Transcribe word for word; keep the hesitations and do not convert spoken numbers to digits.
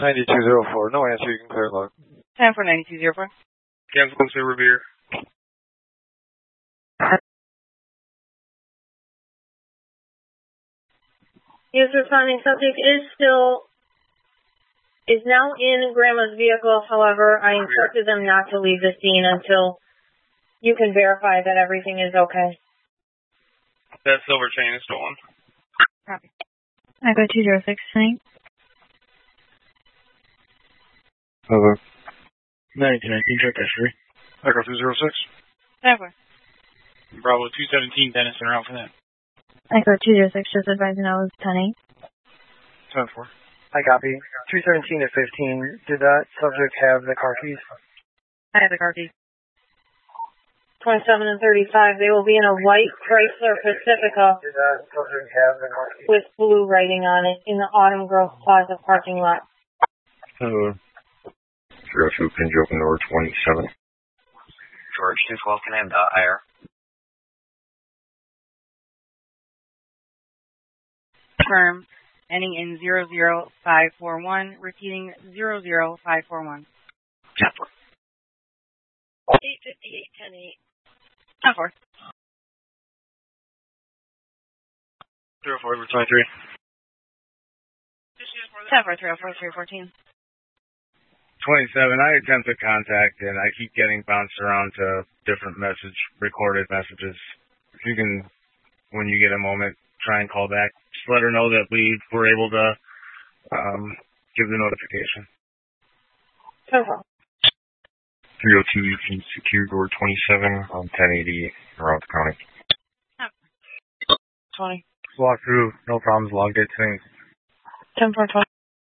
ninety-two oh four, no answer, you can clear log. ten for ninety-two oh four. Cancel to Revere. Yes, responding subject is still, is now in Grandma's vehicle. However, I instructed them not to leave the scene until you can verify that everything is okay. That silver chain is stolen. Copy. I go two zero six, tonight. Over. ninety-two nineteen, check history. Echo two zero six. ten four. Bravo two seventeen, Denison, around for that. Echo two zero six, just advising I was ten eight. ten four. I copy. two seventeen at fifteen, did that subject have the car keys? I have the car keys. twenty-seven and thirty-five, they will be in a white Chrysler Pacifica Did that subject have the car keys? with blue writing on it in the Autumn Grove Plaza parking lot. Over. zero two, Pinjo, open door twenty-seven. George two twelve, can I have the I R? Firm, ending in zero zero five four one, repeating zero zero five four one. ten four. eight fifty-eight, ten eight. ten four. zero four, twenty-three. ten four, three oh four, three fourteen. twenty-seven, I attempted contact and I keep getting bounced around to different message, recorded messages. If you can, when you get a moment, try and call back. Just let her know that we were able to um, give the notification. ten four. three oh two, you can secure door twenty-seven on ten eighty around the county. twenty. Walk through, no problems, logged it to me. ten four twenty.